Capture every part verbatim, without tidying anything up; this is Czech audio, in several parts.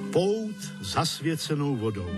Pout zasvěcenou vodou.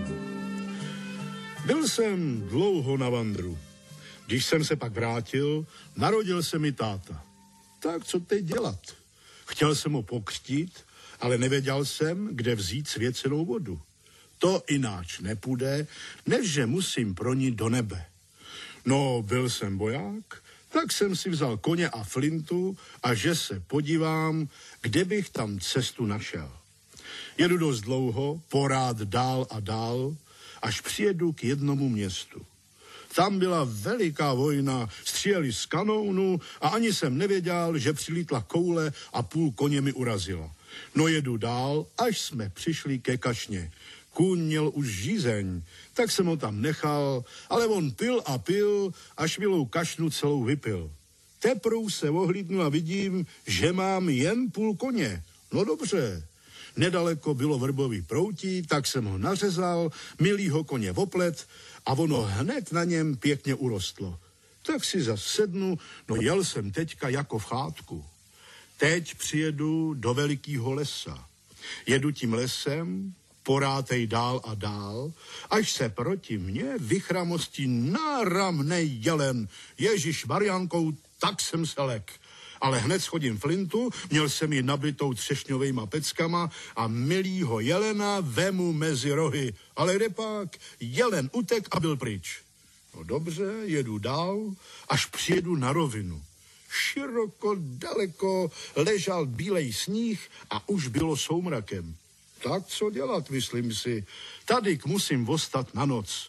Byl jsem dlouho na vandru. Když jsem se pak vrátil, narodil se mi táta. Tak co teď dělat? Chtěl jsem ho pokřtít, ale nevěděl jsem, kde vzít svěcenou vodu. To ináč nepůjde, než že musím pronít do nebe. No, byl jsem voják, tak jsem si vzal koně a flintu a že se podívám, kde bych tam cestu našel. Jedu dost dlouho, porád dál a dál, až přijedu k jednomu městu. Tam byla veliká vojna, stříleli z kanounu a ani jsem nevěděl, že přilítla koule a půl koně mi urazila. No jedu dál, až jsme přišli ke kašně. Kůň měl už žízeň, tak jsem ho tam nechal, ale on pil a pil, až milou kašnu celou vypil. Teprou se ohlídnu a vidím, že mám jen půl koně. No dobře. Nedaleko bylo vrbový proutí, tak jsem ho nařezal, milýho koně oplet a ono hned na něm pěkně urostlo. Tak si zas sednu, no jel jsem teďka jako v chátku. Teď přijedu do velikýho lesa. Jedu tím lesem, porátej dál a dál, až se proti mně vychramostí náramnej jelen. Ježíš Mariánkou, tak jsem se lek. Ale hned schodím flintu, měl jsem ji nabitou třešňovejma peckama a milýho jelena vemu mezi rohy. Ale kdepak, jelen utek a byl pryč. No dobře, jedu dál, až přijedu na rovinu. Široko, daleko ležal bílej sníh a už bylo soumrakem. Tak co dělat, myslím si. Tadyk musím vostat na noc.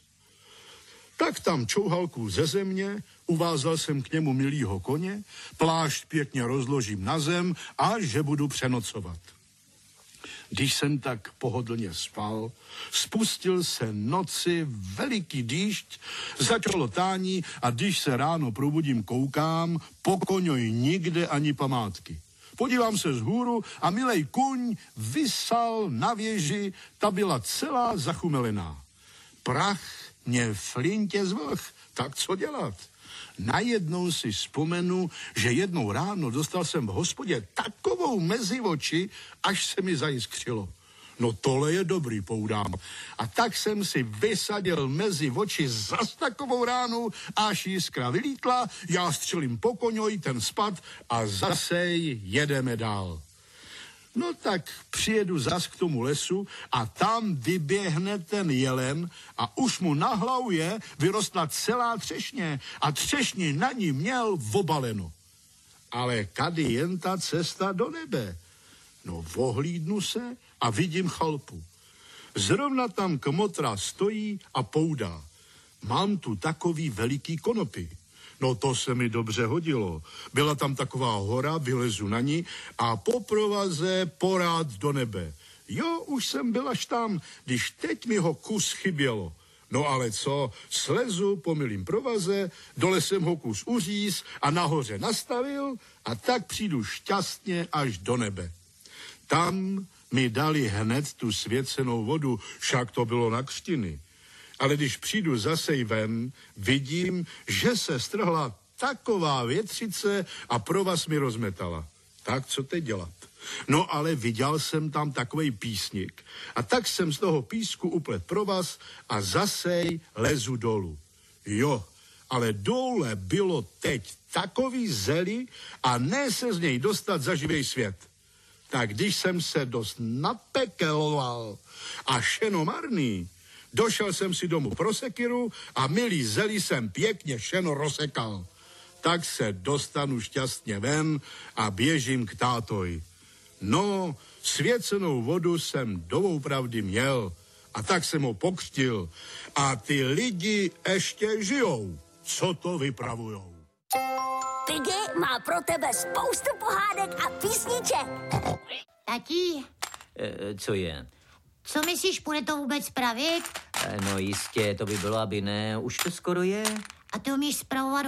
Tak tam čouhalku ze země, uvázal jsem k němu milýho koně, plášť pěkně rozložím na zem a že budu přenocovat. Když jsem tak pohodlně spal, spustil se noci veliký dýšť, začalo tání a když se ráno probudím, koukám, po koňoj nikde ani památky. Podívám se vzhůru a milej kuň visal na věži, ta byla celá zachumelená. Prach mě flintě zvlh, tak co dělat? Najednou si vzpomenu, že jednou ráno dostal jsem v hospodě takovou mezi oči, až se mi zajiskřilo. No tohle je dobrý, poudám. A tak jsem si vysadil mezi oči zas takovou ránu, až jiskra vylítla, já střelím po koňoj, ten spad a zase jedeme dál. No tak přijedu zas k tomu lesu a tam vyběhne ten jelen a už mu na hlavu je vyrostla celá třešně a třešni na ní měl obaleno. Ale kady jen ta cesta do nebe? No vohlídnu se a vidím chalpu. Zrovna tam kmotra stojí a poudá. Mám tu takový veliký konopy. No to se mi dobře hodilo. Byla tam taková hora, vylezu na ní a po provaze porád do nebe. Jo, už jsem byl až tam, když teď mi ho kus chybělo. No ale co, slezu po milým provaze, dole jsem ho kus uříz a nahoře nastavil a tak přijdu šťastně až do nebe. Tam mi dali hned tu svěcenou vodu, však to bylo na křtiny. Ale když přijdu zase ven, vidím, že se strhla taková větřice a provaz mi rozmetala. Tak co teď dělat? No ale viděl jsem tam takovej písnik a tak jsem z toho písku uplet provaz a zase lezu dolů. Jo, ale dole bylo teď takový zeli a ne se z něj dostat za živej svět. Tak když jsem se dost napekeloval a šeno marný, došel jsem si domů pro sekiru a milý zeli jsem pěkně šeno rozsekal. Tak se dostanu šťastně ven a běžím k tátoj. No, svěcenou vodu jsem doopravdy měl a tak jsem ho pokřtil. A ty lidi ještě žijou. Co to vypravujou? Piggy má pro tebe spoustu pohádek a písniček. Tati, E, co je? co myslíš, půjde to vůbec spravit? E, no jistě, to by bylo, aby ne. Už to skoro je. A ty umíš spravovat